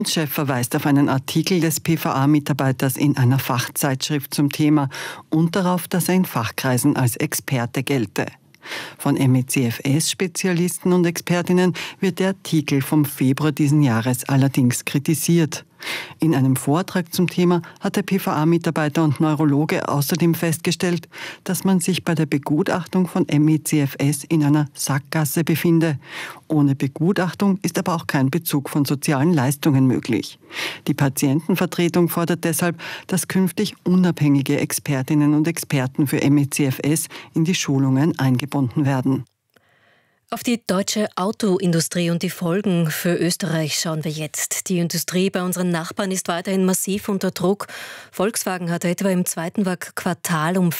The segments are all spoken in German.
Chef verweist auf einen Artikel des PVA-Mitarbeiters in einer Fachzeitschrift zum Thema und darauf, dass er in Fachkreisen als Experte gelte. Von MECFS-Spezialisten und Expertinnen wird der Artikel vom Februar diesen Jahres allerdings kritisiert. In einem Vortrag zum Thema hat der PVA-Mitarbeiter und Neurologe außerdem festgestellt, dass man sich bei der Begutachtung von MECFS in einer Sackgasse befinde. Ohne Begutachtung ist aber auch kein Bezug von sozialen Leistungen möglich. Die Patientenvertretung fordert deshalb, dass künftig unabhängige Expertinnen und Experten für MECFS in die Schulungen eingebunden werden. Auf die deutsche Autoindustrie und die Folgen für Österreich schauen wir jetzt. Die Industrie bei unseren Nachbarn ist weiterhin massiv unter Druck. Volkswagen hat etwa im zweiten Quartal um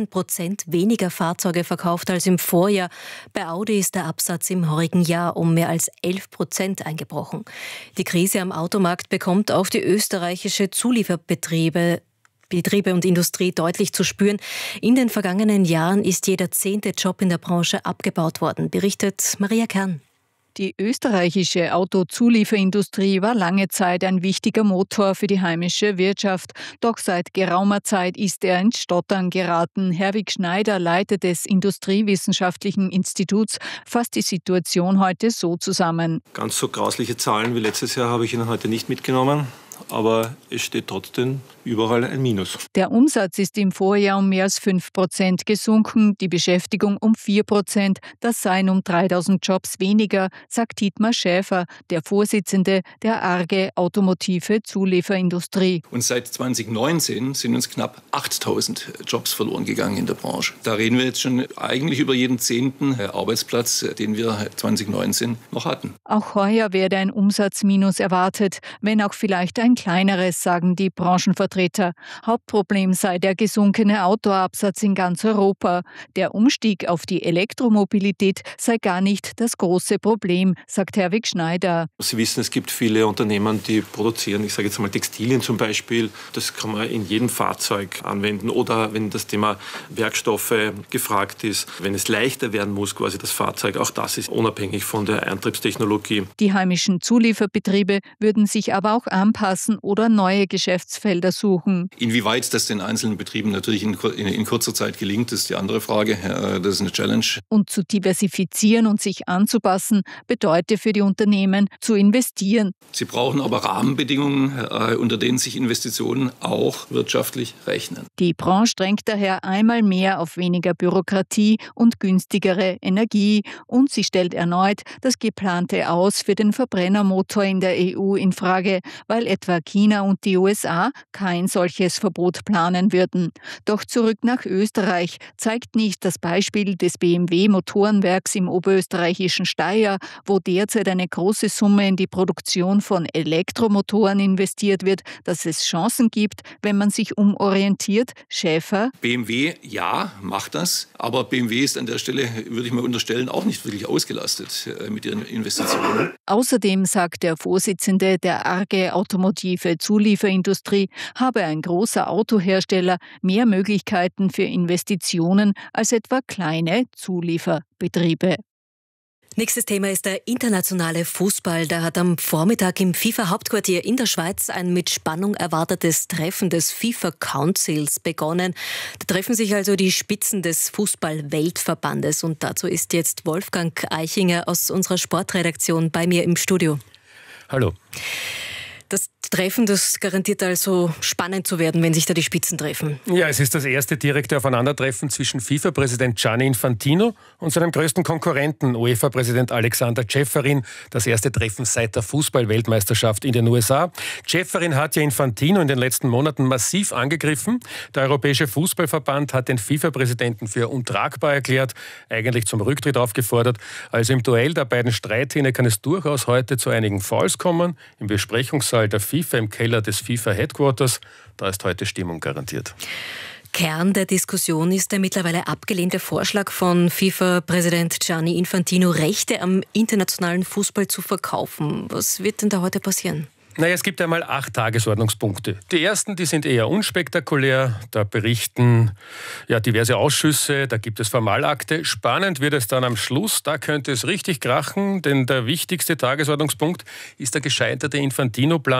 14% weniger Fahrzeuge verkauft als im Vorjahr. Bei Audi ist der Absatz im vorigen Jahr um mehr als 11% eingebrochen. Die Krise am Automarkt bekommt auch die österreichische Zulieferbetriebe und Industrie deutlich zu spüren. In den vergangenen Jahren ist jeder 10. Job in der Branche abgebaut worden, berichtet Maria Kern. Die österreichische Autozulieferindustrie war lange Zeit ein wichtiger Motor für die heimische Wirtschaft. Doch seit geraumer Zeit ist er ins Stottern geraten. Herwig Schneider, Leiter des Industriewissenschaftlichen Instituts, fasst die Situation heute so zusammen. Ganz so grausliche Zahlen wie letztes Jahr habe ich Ihnen heute nicht mitgenommen. Aber es steht trotzdem überall ein Minus. Der Umsatz ist im Vorjahr um mehr als 5% gesunken, die Beschäftigung um 4%. Das seien um 3000 Jobs weniger, sagt Dietmar Schäfer, der Vorsitzende der ARGE Automotive Zulieferindustrie. Und seit 2019 sind uns knapp 8000 Jobs verloren gegangen in der Branche. Da reden wir jetzt schon eigentlich über jeden 10. Arbeitsplatz, den wir 2019 noch hatten. Auch heuer werde ein Umsatzminus erwartet, wenn auch vielleicht ein kleineres, sagen die Branchenvertreter. Hauptproblem sei der gesunkene Autoabsatz in ganz Europa. Der Umstieg auf die Elektromobilität sei gar nicht das große Problem, sagt Herwig Schneider. Sie wissen, es gibt viele Unternehmen, die produzieren, ich sage jetzt mal Textilien zum Beispiel. Das kann man in jedem Fahrzeug anwenden. Oder wenn das Thema Werkstoffe gefragt ist, wenn es leichter werden muss, quasi das Fahrzeug, auch das ist unabhängig von der Antriebstechnologie. Die heimischen Zulieferbetriebe würden sich aber auch anpassen oder neue Geschäftsfelder suchen. Inwieweit das den einzelnen Betrieben natürlich in kurzer Zeit gelingt, ist die andere Frage. Das ist eine Challenge. Und zu diversifizieren und sich anzupassen, bedeutet für die Unternehmen zu investieren. Sie brauchen aber Rahmenbedingungen, unter denen sich Investitionen auch wirtschaftlich rechnen. Die Branche drängt daher einmal mehr auf weniger Bürokratie und günstigere Energie. Und sie stellt erneut das geplante Aus für den Verbrennermotor in der EU in Frage, weil etwa China und die USA kein solches Verbot planen würden. Doch zurück nach Österreich zeigt nicht das Beispiel des BMW-Motorenwerks im oberösterreichischen Steyr, wo derzeit eine große Summe in die Produktion von Elektromotoren investiert wird, dass es Chancen gibt, wenn man sich umorientiert. Schäfer? BMW, ja, macht das. Aber BMW ist an der Stelle, würde ich mal unterstellen, auch nicht wirklich ausgelastet mit ihren Investitionen. Außerdem sagt der Vorsitzende der ARGE Automotive Zulieferindustrie, habe ein großer Autohersteller mehr Möglichkeiten für Investitionen als etwa kleine Zulieferbetriebe. Nächstes Thema ist der internationale Fußball. Da hat am Vormittag im FIFA-Hauptquartier in der Schweiz ein mit Spannung erwartetes Treffen des FIFA-Councils begonnen. Da treffen sich also die Spitzen des Fußball-Weltverbandes. Und dazu ist jetzt Wolfgang Eichinger aus unserer Sportredaktion bei mir im Studio. Hallo. Das Treffen, das garantiert also spannend zu werden, wenn sich da die Spitzen treffen. Ja, es ist das erste direkte Aufeinandertreffen zwischen FIFA-Präsident Gianni Infantino und seinem größten Konkurrenten, UEFA-Präsident Alexander Ceferin. Das erste Treffen seit der Fußball-Weltmeisterschaft in den USA. Ceferin hat ja Infantino in den letzten Monaten massiv angegriffen. Der Europäische Fußballverband hat den FIFA-Präsidenten für untragbar erklärt, eigentlich zum Rücktritt aufgefordert. Also im Duell der beiden Streithähne kann es durchaus heute zu einigen Fouls kommen. Im Besprechungssaal der FIFA im Keller des FIFA-Headquarters. Da ist heute Stimmung garantiert. Kern der Diskussion ist der mittlerweile abgelehnte Vorschlag von FIFA-Präsident Gianni Infantino, Rechte am internationalen Fußball zu verkaufen. Was wird denn da heute passieren? Naja, es gibt einmal 8 Tagesordnungspunkte. Die ersten, die sind eher unspektakulär. Da berichten diverse Ausschüsse, da gibt es Formalakte. Spannend wird es dann am Schluss. Da könnte es richtig krachen, denn der wichtigste Tagesordnungspunkt ist der gescheiterte Infantino-Plan